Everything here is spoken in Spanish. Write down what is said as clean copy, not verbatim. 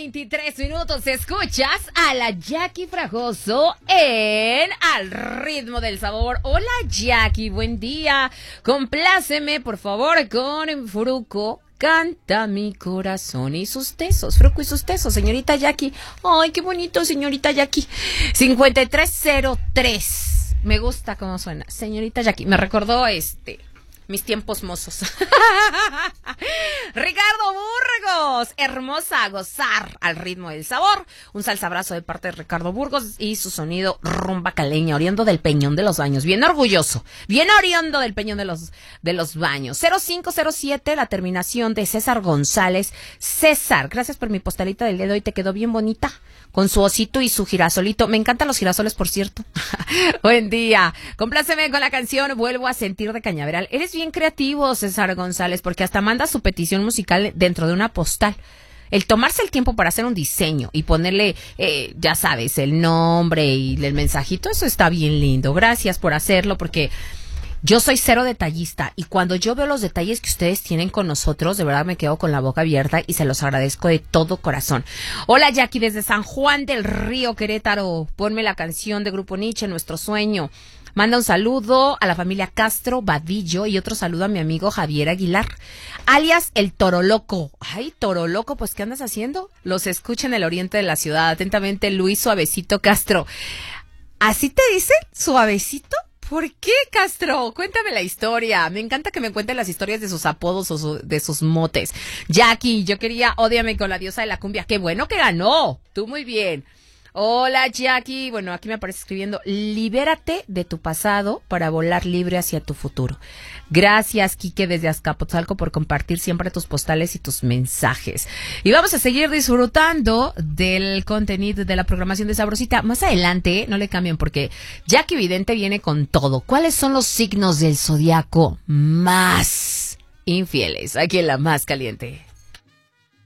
23 escuchas a la Jackie Fragoso en Al Ritmo del Sabor. Hola Jackie, buen día. Compláceme por favor con Fruco. Canta mi corazón y sus tesos, Fruco y sus tesos, señorita Jackie. Ay, qué bonito, señorita Jackie. 5303. Me gusta cómo suena. Señorita Jackie, me recordó mis tiempos mozos. Ricardo Burgos, hermosa, a gozar al ritmo del sabor. Un salsabrazo de parte de Ricardo Burgos y su sonido rumba caleña, oriendo del Peñón de los Baños. Bien orgulloso, bien oriendo del Peñón de los Baños. 0507, la terminación de César González. César, gracias por mi postalita del día de hoy, te quedó bien bonita. Con su osito y su girasolito. Me encantan los girasoles, por cierto. Buen día. Compláceme con la canción Vuelvo a sentir de Cañaveral. Eres bien creativo, César González, porque hasta manda su petición musical dentro de una postal. El tomarse el tiempo para hacer un diseño y ponerle, ya sabes, el nombre y el mensajito, eso está bien lindo. Gracias por hacerlo, porque yo soy cero detallista y cuando yo veo los detalles que ustedes tienen con nosotros, de verdad me quedo con la boca abierta y se los agradezco de todo corazón. Hola Jackie, desde San Juan del Río, Querétaro, ponme la canción de Grupo Nietzsche, Nuestro Sueño. Manda un saludo a la familia Castro Vadillo y otro saludo a mi amigo Javier Aguilar, alias el Toro Loco. Ay, Toro Loco, pues ¿qué andas haciendo? Los escucha en el oriente de la ciudad. Atentamente, Luis Suavecito Castro. ¿Así te dicen? ¿Suavecito? ¿Por qué, Castro? Cuéntame la historia. Me encanta que me cuenten las historias de sus apodos o de sus motes. Jackie, yo quería Ódiame con la diosa de la cumbia. ¡Qué bueno que ganó! Tú muy bien. Hola, Jackie. Bueno, aquí me aparece escribiendo, libérate de tu pasado para volar libre hacia tu futuro. Gracias, Quique, desde Azcapotzalco, por compartir siempre tus postales y tus mensajes. Y vamos a seguir disfrutando del contenido de la programación de Sabrosita. Más adelante, no le cambien, porque Jackie Vidente viene con todo. ¿Cuáles son los signos del zodiaco más infieles? Aquí en La Más Caliente.